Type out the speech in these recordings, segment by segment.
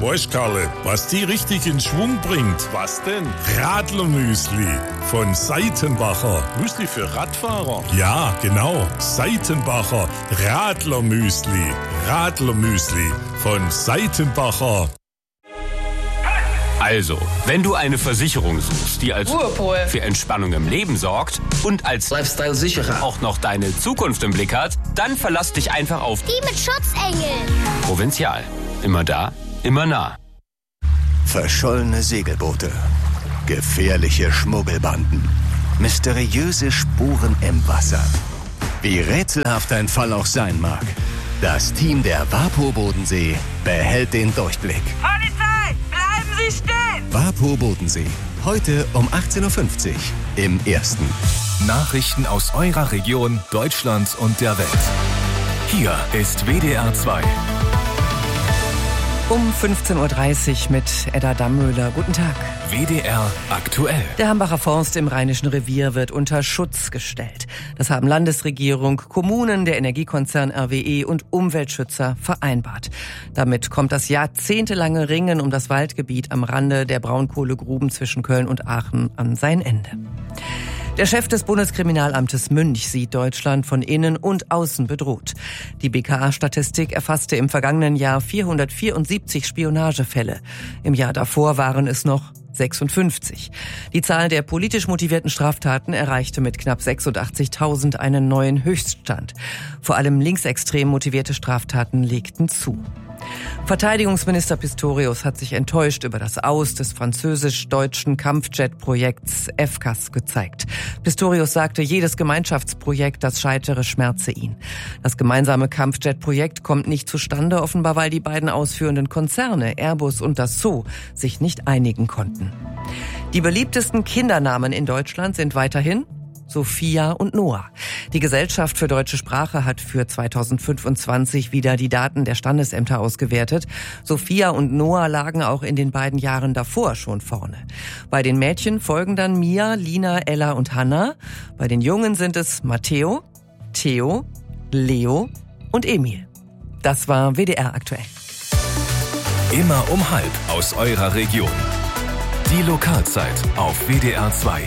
Weißt Karle, was die richtig in Schwung bringt? Was denn? Radlermüsli von Seitenbacher. Müsli für Radfahrer? Ja, genau. Seitenbacher Radlermüsli. Radlermüsli von Seitenbacher. Also, wenn du eine Versicherung suchst, die als Ruhepol für Entspannung im Leben sorgt und als Lifestyle-Sicherer auch noch deine Zukunft im Blick hat, dann verlass dich einfach auf Die mit Schutzengel. Provinzial. Immer da, immer nah. Verschollene Segelboote, gefährliche Schmuggelbanden, mysteriöse Spuren im Wasser. Wie rätselhaft ein Fall auch sein mag, das Team der WaPo Bodensee behält den Durchblick. Polizei, bleiben Sie stehen! WaPo Bodensee, heute um 18.50 Uhr im Ersten. Nachrichten aus eurer Region, Deutschland und der Welt. Hier ist WDR 2. Um 15.30 Uhr mit Edda Dammöhler. Guten Tag. WDR aktuell. Der Hambacher Forst im Rheinischen Revier wird unter Schutz gestellt. Das haben Landesregierung, Kommunen, der Energiekonzern RWE und Umweltschützer vereinbart. Damit kommt das jahrzehntelange Ringen um das Waldgebiet am Rande der Braunkohlegruben zwischen Köln und Aachen an sein Ende. Der Chef des Bundeskriminalamtes Münch sieht Deutschland von innen und außen bedroht. Die BKA-Statistik erfasste im vergangenen Jahr 474 Spionagefälle. Im Jahr davor waren es noch 56. Die Zahl der politisch motivierten Straftaten erreichte mit knapp 86.000 einen neuen Höchststand. Vor allem linksextrem motivierte Straftaten legten zu. Verteidigungsminister Pistorius hat sich enttäuscht über das Aus des französisch-deutschen Kampfjet-Projekts FCAS gezeigt. Pistorius sagte, jedes Gemeinschaftsprojekt, das scheitere, schmerze ihn. Das gemeinsame Kampfjet-Projekt kommt nicht zustande, offenbar weil die beiden ausführenden Konzerne, Airbus und Dassault, sich nicht einigen konnten. Die beliebtesten Kindernamen in Deutschland sind weiterhin Sophia und Noah. Die Gesellschaft für deutsche Sprache hat für 2025 wieder die Daten der Standesämter ausgewertet. Sophia und Noah lagen auch in den beiden Jahren davor schon vorne. Bei den Mädchen folgen dann Mia, Lina, Ella und Hannah. Bei den Jungen sind es Matteo, Theo, Leo und Emil. Das war WDR aktuell. Immer um 12:30 aus eurer Region. Die Lokalzeit auf WDR 2.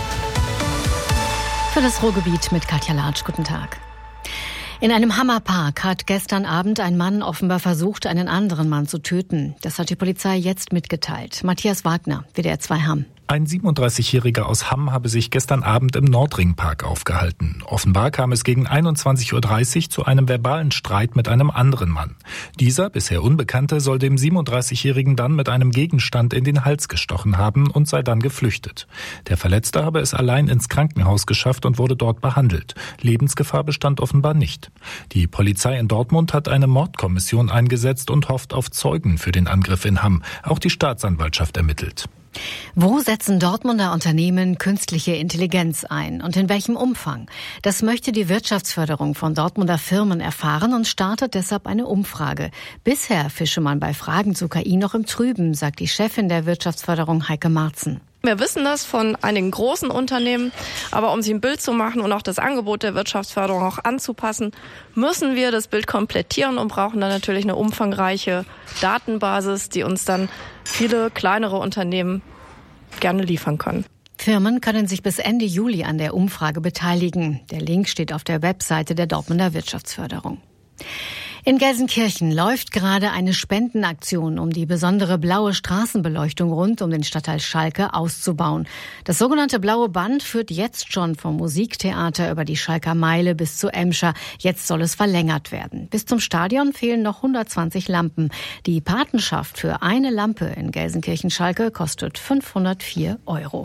Für das Ruhrgebiet mit Katja Latsch. Guten Tag. In einem Hammerpark hat gestern Abend ein Mann offenbar versucht, einen anderen Mann zu töten. Das hat die Polizei jetzt mitgeteilt. Matthias Wagner, WDR 2 Hamm. Ein 37-Jähriger aus Hamm habe sich gestern Abend im Nordringpark aufgehalten. Offenbar kam es gegen 21.30 Uhr zu einem verbalen Streit mit einem anderen Mann. Dieser, bisher Unbekannte, soll dem 37-Jährigen dann mit einem Gegenstand in den Hals gestochen haben und sei dann geflüchtet. Der Verletzte habe es allein ins Krankenhaus geschafft und wurde dort behandelt. Lebensgefahr bestand offenbar nicht. Die Polizei in Dortmund hat eine Mordkommission eingesetzt und hofft auf Zeugen für den Angriff in Hamm. Auch die Staatsanwaltschaft ermittelt. Wo setzen Dortmunder Unternehmen künstliche Intelligenz ein und in welchem Umfang? Das möchte die Wirtschaftsförderung von Dortmunder Firmen erfahren und startet deshalb eine Umfrage. Bisher fische man bei Fragen zu KI noch im Trüben, sagt die Chefin der Wirtschaftsförderung Heike Marzen. Wir wissen das von einigen großen Unternehmen, aber um sich ein Bild zu machen und auch das Angebot der Wirtschaftsförderung auch anzupassen, müssen wir das Bild komplettieren und brauchen dann natürlich eine umfangreiche Datenbasis, die uns dann viele kleinere Unternehmen gerne liefern können. Firmen können sich bis Ende Juli an der Umfrage beteiligen. Der Link steht auf der Webseite der Dortmunder Wirtschaftsförderung. In Gelsenkirchen läuft gerade eine Spendenaktion, um die besondere blaue Straßenbeleuchtung rund um den Stadtteil Schalke auszubauen. Das sogenannte Blaue Band führt jetzt schon vom Musiktheater über die Schalker Meile bis zu Emscher. Jetzt soll es verlängert werden. Bis zum Stadion fehlen noch 120 Lampen. Die Patenschaft für eine Lampe in Gelsenkirchen-Schalke kostet 504 €.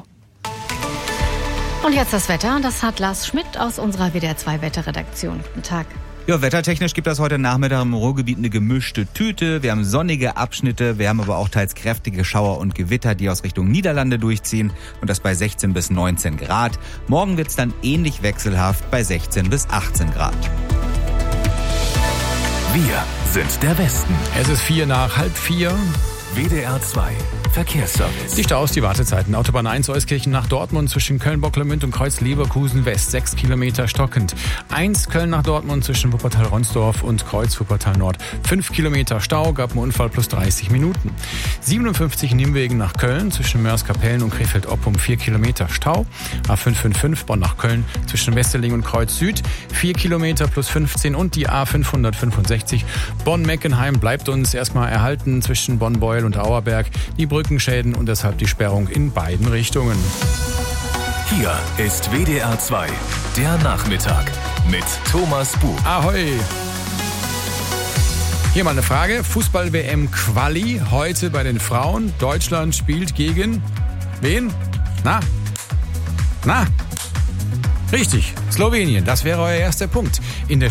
Und jetzt das Wetter. Das hat Lars Schmidt aus unserer WDR 2 Wetterredaktion. Guten Tag. Ja, wettertechnisch gibt es heute Nachmittag im Ruhrgebiet eine gemischte Tüte. Wir haben sonnige Abschnitte, wir haben aber auch teils kräftige Schauer und Gewitter, die aus Richtung Niederlande durchziehen. Und das bei 16 bis 19 Grad. Morgen wird's dann ähnlich wechselhaft bei 16 bis 18 Grad. Wir sind der Westen. Es ist 3:04. WDR 2 Verkehrsservice. Die Staus, die Wartezeiten. Autobahn 1 Euskirchen nach Dortmund zwischen Köln-Bocklemünd und Kreuz-Leverkusen West 6 Kilometer stockend. 1 Köln nach Dortmund zwischen Wuppertal-Ronsdorf und Kreuz-Wuppertal-Nord 5 Kilometer Stau, gab einen Unfall plus 30 Minuten. 57 Nimwegen nach Köln zwischen Mörs-Kapellen und Krefeld-Oppum 4 Kilometer Stau. A555 Bonn nach Köln zwischen Westerling und Kreuz Süd 4 Kilometer plus 15 und die A565 Bonn-Meckenheim bleibt uns erstmal erhalten zwischen Bonn-Beuel und Auerberg. Die Brückenschäden und deshalb die Sperrung in beiden Richtungen. Hier ist WDR 2, der Nachmittag mit Thomas Buch. Ahoi! Hier mal eine Frage. Fußball-WM-Quali heute bei den Frauen. Deutschland spielt gegen wen? Na? Richtig, Slowenien. Das wäre euer erster Punkt. In der